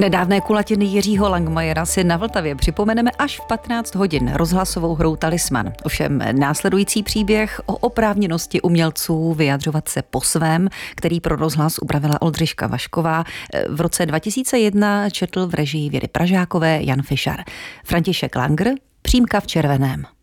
Nedávné kulatiny Jiřího Langmajera si na Vltavě připomeneme až v 15 hodin rozhlasovou hrou Talisman. Ovšem následující příběh o oprávněnosti umělců vyjadřovat se po svém, který pro rozhlas upravila Oldřiška Vašková, v roce 2001 četl v režii Věry Pražákové Jan Fišar. František Langer, Přímka v červeném.